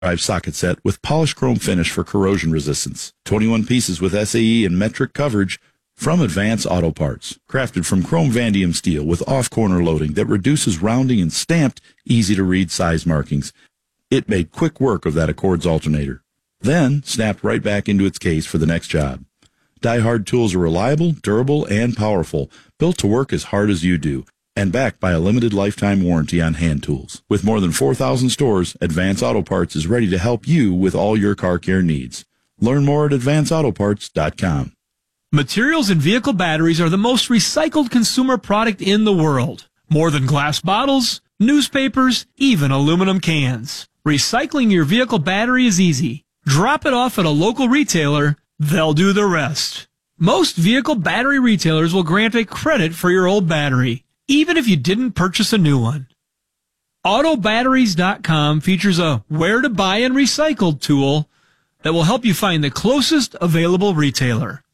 drive socket set with polished chrome finish for corrosion resistance. 21 pieces with SAE and metric coverage from Advance Auto Parts. Crafted from chrome vanadium steel with off-corner loading that reduces rounding and stamped, easy-to-read size markings. It made quick work of that Accords alternator. Then snapped right back into its case for the next job. Die-Hard tools are reliable, durable, and powerful, built to work as hard as you do, and backed by a limited lifetime warranty on hand tools. With more than 4,000 stores, Advance Auto Parts is ready to help you with all your car care needs. Learn more at advanceautoparts.com. Materials and vehicle batteries are the most recycled consumer product in the world. More than glass bottles, newspapers, even aluminum cans. Recycling your vehicle battery is easy. Drop it off at a local retailer. They'll do the rest. Most vehicle battery retailers will grant a credit for your old battery, even if you didn't purchase a new one. Autobatteries.com features a where to buy and recycled tool that will help you find the closest available retailer.